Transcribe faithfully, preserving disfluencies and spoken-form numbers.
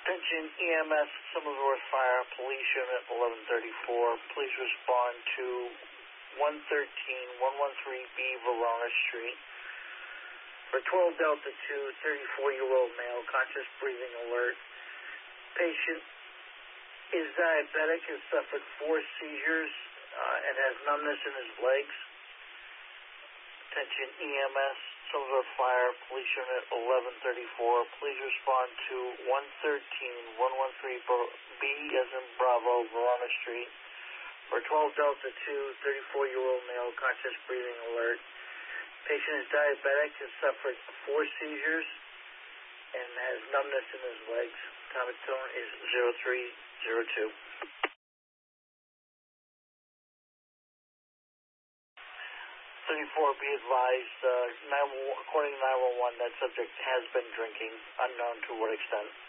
Attention E M S, Somersworth Fire, Police Unit eleven thirty-four. Please respond to one thirteen one thirteen B Verona Street. For twelve Delta two, thirty-four-year-old male, conscious breathing alert. Patient is diabetic, has suffered four seizures, uh, and has numbness in his legs. Attention E M S, Somersworth Fire, Police Unit eleven thirty-four. Please respond to one thirteen one thirteen B as in Bravo, Verona Street. For twelve Delta two, thirty-four-year-old male, conscious breathing alert. Patient is diabetic, has suffered four seizures, and has numbness in his legs. Atomic tone is zero three zero two. thirty-four, be advised, uh, according to nine one one, that subject has been drinking, unknown to what extent.